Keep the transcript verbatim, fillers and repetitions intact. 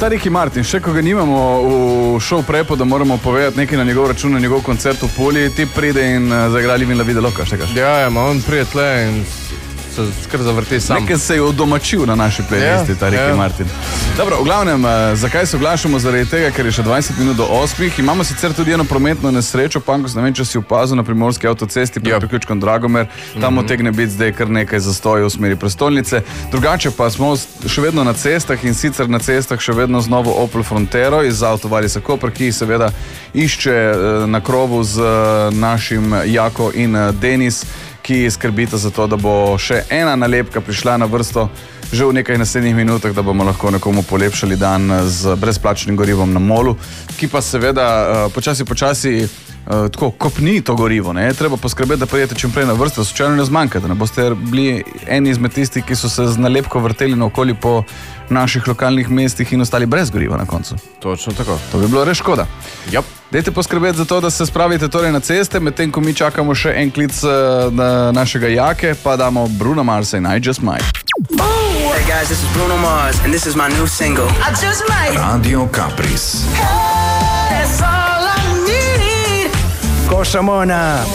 Ta Ricky Martin, še ko ga nimamo v show prepo, da moramo povedati nekaj na njegov račun, na njegov koncert v Puli, ti pride in uh, zagra Livin La Vida Loca, še kaš? Ja, ja, ma on pride tle in se skr zavrti sam. Nekaj se je odomačil na naši playlisti, ja, ta Ricky ja. Martin. Dobro, v glavnem, uh, zakaj se oglašamo? Zaradi tega, ker je še dvajset minut do osmih. Imamo sicer tudi eno prometno nesrečo, Pankos, ne vem, če si opazil na Primorski avtocesti pred ja. priključkom Dragomer. Tam mm-hmm. otegne biti zdaj kar nekaj zastojev v smeri prestolnice. Drugače pa smo še vedno na cestah in sicer na cestah še vedno z novo Opel Frontero iz Autovarisa Koper, ki seveda išče uh, na krovu z uh, našim Jako in uh, Denis, ki skrbita za to, da bo še ena nalepka prišla na vrsto že v nekaj naslednjih minutah, da bomo lahko nekomu polepšali dan z brezplačnim gorivom na molu, ki pa seveda uh, počasi, počasi uh, tako kopni to gorivo. Ne? Treba poskrbeti, da prijete čim prej na vrsto, slučajno ne zmanjka, da ne boste bili eni izmed tistih, ki so se z nalepko vrteli naokoli po naših lokalnih mestih in ostali brez goriva na koncu. Točno tako. To bi bilo res škoda. Yep. Dajte poskrbeti za to, da se spravite torej na ceste, medtem ko mi čakamo še en klic na našega Jake, pa damo Bruno Marsa in I Just Might. Hey guys, this is Bruno Mars and this is my new single. I just might. Radio Caprice. Hey, that's all I need. Košamona.